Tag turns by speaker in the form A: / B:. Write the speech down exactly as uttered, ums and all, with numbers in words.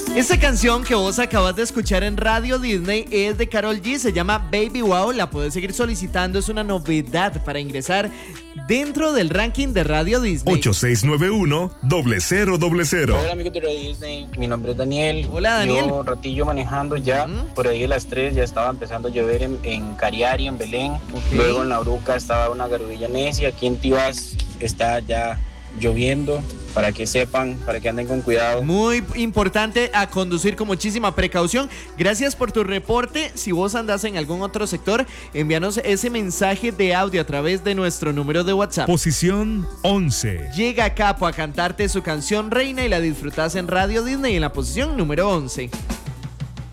A: Esta canción que vos acabas de escuchar en Radio Disney es de Karol G, se llama Baby Wow, la puedes seguir solicitando, es una novedad para ingresar dentro del ranking de Radio Disney.
B: ocho seis nueve uno, cero cero cero.
C: Hola amigos de Radio Disney, mi nombre es Daniel.
A: Hola Daniel.
C: Yo un ratillo manejando ya, uh-huh. Por ahí a las tres ya estaba empezando a llover en, en Cariari, en Belén. Okay. Luego en La Bruca estaba una garudilla necia, aquí en Tibás está ya lloviendo, para que sepan, para que anden con cuidado.
A: Muy importante a conducir con muchísima precaución. Gracias por tu reporte. Si vos andás en algún otro sector, envíanos ese mensaje de audio a través de nuestro número de WhatsApp.
B: Posición once.
A: Llega Capo a cantarte su canción Reina y la disfrutás en Radio Disney en la posición número once.